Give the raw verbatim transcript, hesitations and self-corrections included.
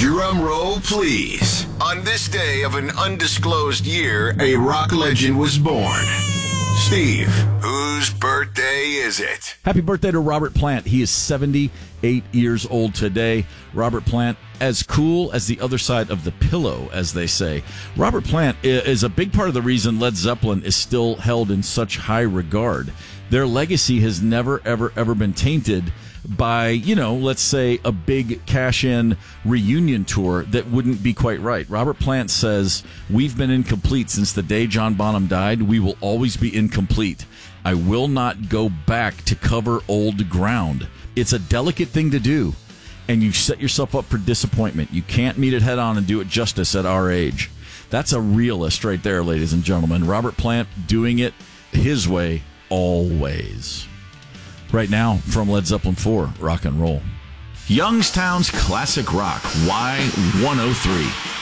Drum roll, please. On this day of an undisclosed year, a rock legend was born. Steve, whose birthday is it? Happy birthday to Robert Plant. He is seventy-eight years old today. Robert Plant, as cool as the other side of the pillow, as they say. Robert Plant is a big part of the reason Led Zeppelin is still held in such high regard. Their legacy has never, ever, ever been tainted by, you know, let's say a big cash-in reunion tour that wouldn't be quite right. Robert Plant says, we've been incomplete since the day John Bonham died. We will always be incomplete. I will not go back to cover old ground. It's a delicate thing to do, and you set yourself up for disappointment. You can't meet it head on and do it justice at our age. That's a realist right there, ladies and gentlemen. Robert Plant doing it his way always. Right now, from Led Zeppelin four, Rock and Roll. Youngstown's Classic Rock, Y one oh three.